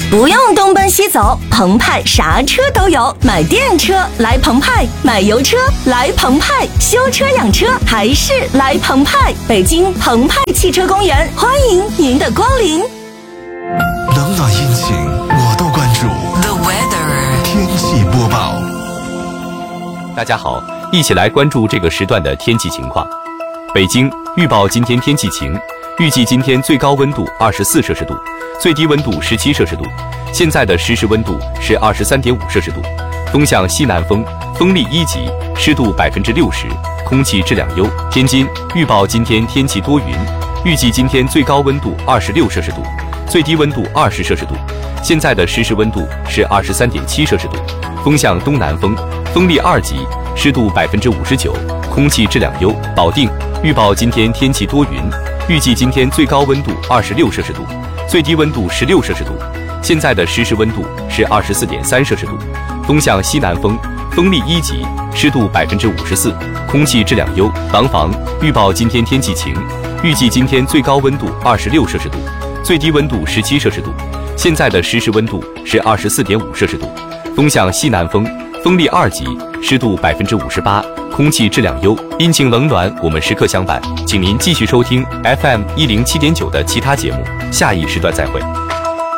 不用东奔西走，澎湃啥车都有。买电车来澎湃，买油车来澎湃，修车养车还是来澎湃。北京澎湃汽车公园，欢迎您的光临。 冷暖阴晴我都关注。 The weather 天气播报。 大家好，一起来关注这个时段的天气情况。北京预报今天天气晴，预计今天最高温度24摄氏度，最低温度17摄氏度。现在的实时温度是23.5摄氏度，风向西南风，风力1级，湿度60%，空气质量优。天津预报今天天气多云，预计今天最高温度26摄氏度，最低温度20摄氏度。现在的实时温度是23.7摄氏度，风向东南风，风力2级，湿度59%，空气质量优。保定预报今天天气多云，预计今天最高温度26摄氏度，最低温度16摄氏度。现在的实时温度是24.3摄氏度，风向西南风，风力1级，湿度54%，空气质量优。廊坊预报今天天气晴，预计今天最高温度26摄氏度，最低温度17摄氏度。现在的实时温度是24.5摄氏度，风向西南风，风力2级，湿度58%，空气质量优。阴晴冷暖，我们时刻相伴，请您继续收听 FM 107.9的其他节目，下一时段再会。